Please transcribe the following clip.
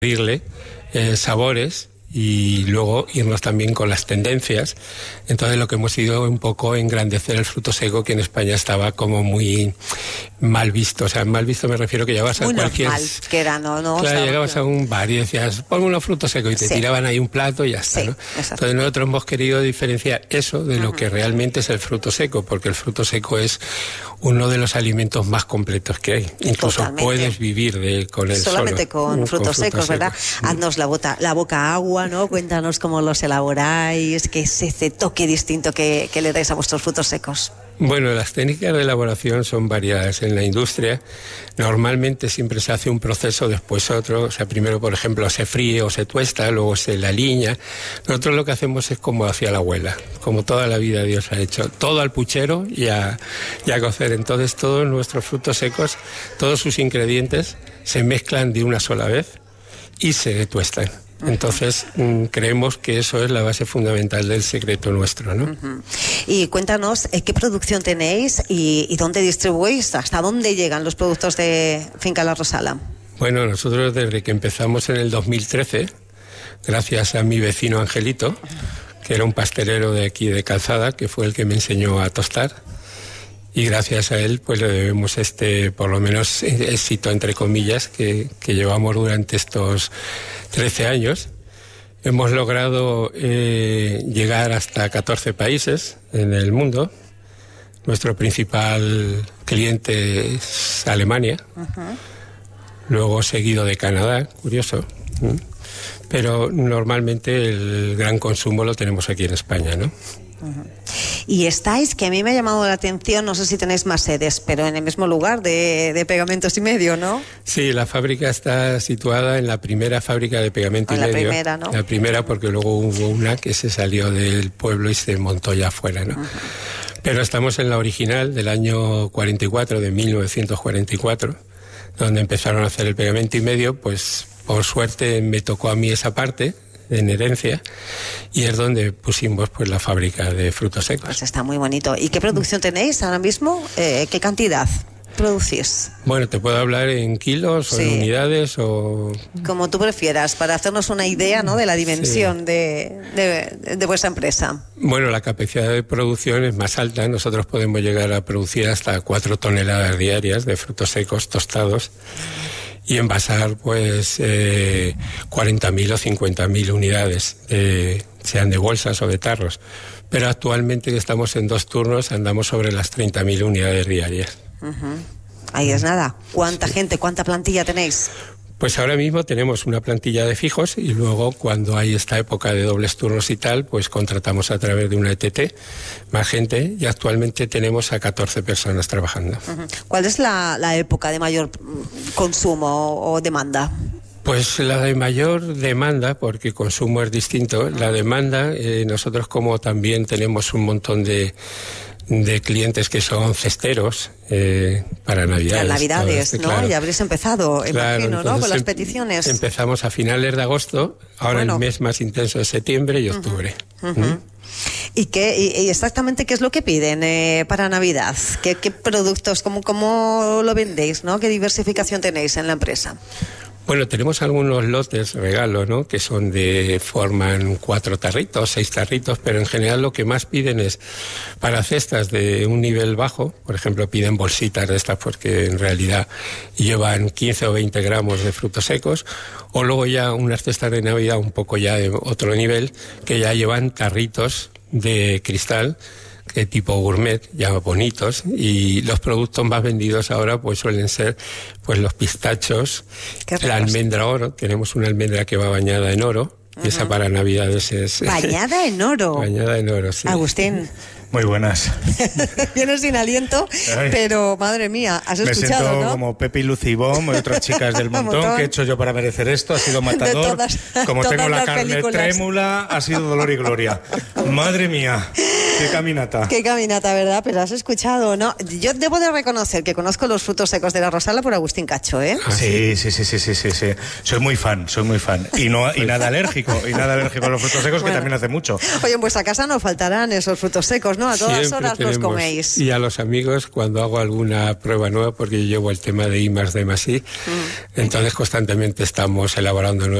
abrirle sabores y luego irnos también con las tendencias. Entonces lo que hemos ido un poco engrandecer el fruto seco, que en España estaba como muy mal visto. O sea, mal visto me refiero que llegabas muy a cualquier... normal, que era, ¿no? Claro, llegabas a un bar y decías, ponme unos frutos secos, y te tiraban ahí un plato y ya está, ¿no? Entonces nosotros hemos querido diferenciar eso de lo que realmente es el fruto seco, porque el fruto seco es uno de los alimentos más completos que hay. Incluso totalmente. Puedes vivir con él solamente solo. Con frutos secos, ¿verdad? Haznos la boca agua, ¿no? Cuéntanos cómo los elaboráis, qué es ese toque distinto que le dais a vuestros frutos secos. Bueno, las técnicas de elaboración son variadas. En la industria normalmente siempre se hace un proceso, después otro. O sea, primero, por ejemplo, se fríe o se tuesta, luego se la aliña. Nosotros lo que hacemos es como hacía la abuela, como toda la vida Dios ha hecho. Todo al puchero y a cocer. Entonces todos nuestros frutos secos, todos sus ingredientes se mezclan de una sola vez y se tuestan. Entonces creemos que eso es la base fundamental del secreto nuestro, ¿no? Y cuéntanos qué producción tenéis y dónde distribuís, hasta dónde llegan los productos de Finca La Rosala. Bueno, nosotros desde que empezamos en el 2013, gracias a mi vecino Angelito, que era un pastelero de aquí de Calzada, que fue el que me enseñó a tostar, y gracias a él pues le debemos por lo menos éxito entre comillas que llevamos durante estos 13 años. Hemos logrado llegar hasta 14 países en el mundo. Nuestro principal cliente es Alemania, luego seguido de Canadá, curioso, pero normalmente el gran consumo lo tenemos aquí en España, ¿no? Y estáis, que a mí me ha llamado la atención, no sé si tenéis más sedes, pero en el mismo lugar de Pegamentos y Medio, ¿no? Sí, la fábrica está situada en la primera fábrica de Pegamento y Medio. La primera, ¿no? La primera, porque luego hubo una que se salió del pueblo y se montó ya afuera, ¿no? Pero estamos en la original del año 44, de 1944, donde empezaron a hacer el Pegamento y Medio. Pues por suerte me tocó a mí esa parte en herencia, y es donde pusimos pues la fábrica de frutos secos. Pues está muy bonito. ¿Y qué producción tenéis ahora mismo? ¿Qué cantidad producís? Bueno, te puedo hablar en kilos o en unidades o... Como tú prefieras, para hacernos una idea, ¿no?, de la dimensión de vuestra empresa. Bueno, la capacidad de producción es más alta. Nosotros podemos llegar a producir hasta 4 toneladas diarias de frutos secos tostados y envasar pues 40.000 o 50.000 unidades, sean de bolsas o de tarros. Pero actualmente estamos en 2 turnos, andamos sobre las 30.000 unidades diarias. Ahí es nada. ¿Cuánta gente, cuánta plantilla tenéis? Pues ahora mismo tenemos una plantilla de fijos y luego cuando hay esta época de dobles turnos y tal, pues contratamos a través de una ETT más gente y actualmente tenemos a 14 personas trabajando. ¿Cuál es la época de mayor consumo o demanda? Pues la de mayor demanda, porque consumo es distinto. La demanda, nosotros como también tenemos un montón de clientes que son cesteros para Navidades. Para Navidades, ¿no? Claro. Ya habréis empezado, imagino, ¿no?, con las peticiones. Empezamos a finales de agosto, ahora el mes más intenso es septiembre y octubre. ¿Y exactamente qué es lo que piden para Navidad? ¿Qué productos, cómo lo vendéis, ¿no? ¿Qué diversificación tenéis en la empresa? Bueno, tenemos algunos lotes regalo, ¿no?, que forman 4 tarritos, 6 tarritos, pero en general lo que más piden es para cestas de un nivel bajo. Por ejemplo, piden bolsitas de estas porque en realidad llevan 15 o 20 gramos de frutos secos, o luego ya unas cestas de Navidad un poco ya de otro nivel, que ya llevan tarritos de cristal, que tipo gourmet, ya bonitos, y los productos más vendidos ahora pues suelen ser pues los pistachos, la almendra oro. Tenemos una almendra que va bañada en oro, y esa para Navidades es... ¿Bañada en oro? Bañada en oro, sí. Agustín. Muy buenas. Vienes sin aliento, pero madre mía, has escuchado, me siento, ¿no?, como Pepe y Lucibón y otras chicas del montón. ¿Qué he hecho yo para merecer esto? Ha sido matador. Como tengo la carne trémula, ha sido dolor y gloria. Madre mía. Qué caminata. Qué caminata, ¿verdad? Pero has escuchado, ¿no? Yo debo de reconocer que conozco los frutos secos de la Rosala por Agustín Cacho, ¿eh? Sí. Soy muy fan. Y nada alérgico a los frutos secos, que también hace mucho. Oye, en vuestra casa no faltarán esos frutos secos, ¿no? A todas Siempre horas los tenemos. coméis. Y a los amigos, cuando hago alguna prueba nueva, porque yo llevo el tema de I+D+I, entonces constantemente estamos elaborando nuevas